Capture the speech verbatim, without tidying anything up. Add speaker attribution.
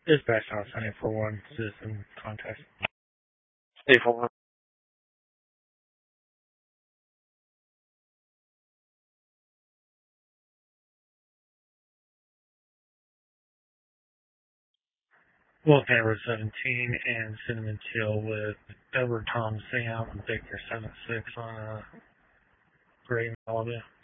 Speaker 1: Dispatch on Sunny for one citizen contest.
Speaker 2: Hey, for one.
Speaker 1: Wolf Amber seventeen and Cinnamon Chill with Edward Tom Sam and Victor seven six on a Great Malibu.